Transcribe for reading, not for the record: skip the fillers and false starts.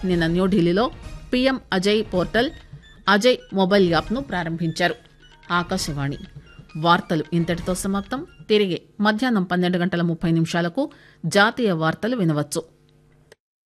నిన్న న్యూఢిల్లీలో PM Ajay portal Ajay mobile యాప్ను ప్రారంభించారు. ఆకాశవాణి వార్తలు ఇంతటితో సమాప్తం. తిరిగి మధ్యాహ్నం 12:30 జాతీయ వార్తలు వినవచ్చు.